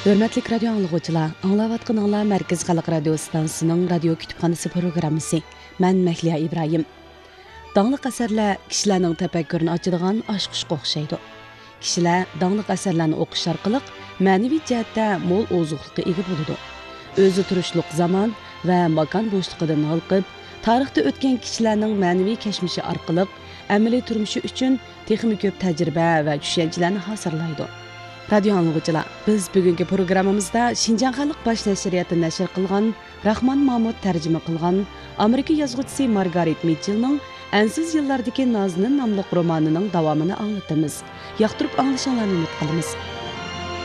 Hörmətli radio anlıqçılar, anlavatqınlar Mərkəz Xalq Radio Stansiyasının radio kütüpxanası proqramısı. Mən Məhliya İbrahim. Dağlıq əsərlər kişilərin təfəkkürünü açıdığan aşqışqa oxşaydı. Kişilər dağlıq əsərlərini oxuş arqılıq mənəvi cəhətdə mol ozuqluqqa ega boludu. Özü turuşluq zaman və makan boşluğundan halqıb, tarixdə ötən kişilərin mənəvi keçmişi arqılıq əməli turmuşu üçün texmi köp təcrübə və düşüncələrini hazırlaydı. Radio anlıqçılar, biz bugünkü proqramımızda Şinjan Xalq Baş Nəşriyyatı nəşr qılğan, Rahman Mahmud tərcümə qılğan Amerika yazğıçısı Margaret Mitchell'ның Ensiz yıllardaki Nazının namlıq romanının davamını anlatımız. Yaxtırıp anlaşanlarını ümit qılımız.